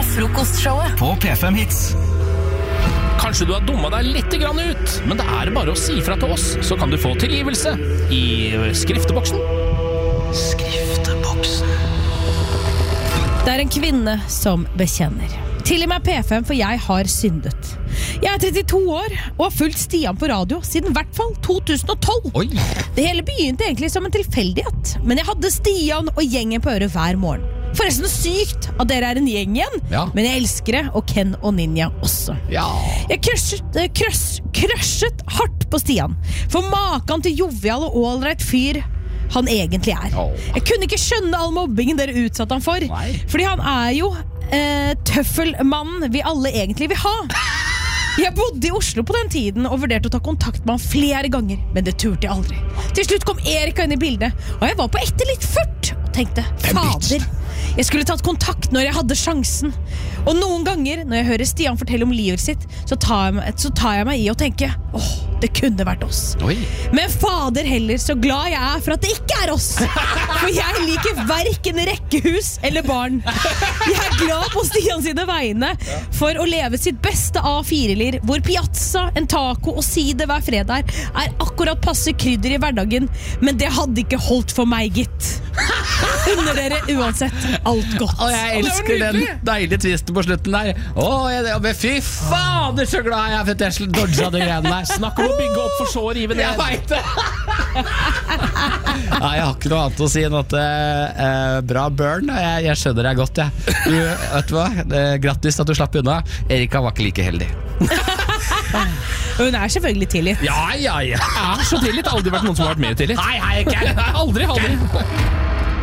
Frokostshowet på P5 Hits. Kanskje du har dummet deg litt grann ut, men det er bare å si fra til oss, så kan du få tilgivelse i skrifteboksen. Skrifteboksen. Det er en kvinne som bekjenner. Tilgi meg P5, for jeg har syndet. Jeg er 32 år og har fulgt Stian på radio siden hvert fall 2012. Oi. Det hele begynte egentlig som en tilfeldighet, men jeg hadde Stian og gjengen på øret hver morgen. Forresten sykt at dere er en gjeng igjen, Ja. men jeg elsker det, og Ken og Ninja også. Ja. Jeg crushet hardt på Stian, for maken til jovial og ålreit fyr han egentlig er. Jeg kunne ikke skjønne all mobbingen dere utsatte han for, Nei. fordi han er jo tøffelmannen vi alle egentlig vil ha. Jeg bodde i Oslo på den tiden og vurderte å ta kontakt med han flere ganger, men det turte jeg aldri. Til slutt kom Erika inn i bildet, og jeg var på etter litt furt og tenkte, fader, jeg skulle tatt kontakt når jeg hadde sjansen. Og noen ganger når jeg hører Stian fortelle om livet sitt, så tar jeg meg i å tenke, det kunne vært oss. Oi. Men fader heller, så glad jeg er for at det ikke er oss. For jeg liker hverken rekkehus eller barn. Jeg er glad på Stian sine vegne for å leve sitt beste A4-lir, hvor piazza, en taco og side hver fredag er akkurat passe krydder i hverdagen, men det hadde ikke holdt for meg, gitt. Under dere uansett alt godt. Og jeg elsker den deilige twisten på slutten der. Fy fader, så glad jeg er for at jeg dodget de greiene der. Snakk om å bygge opp for så å rive ned. Jeg vet det. Nei, jeg har ikke noe annet å si enn at bra burn. Jeg skjønner deg godt, jeg. Vet du hva? Grattis at du slapp unna. Erika var ikke like heldig. Hun er selvfølgelig tilgitt. Ja. Så tillit, aldri vært noen som har vært mer tillit. Hei, Ken. Aldri.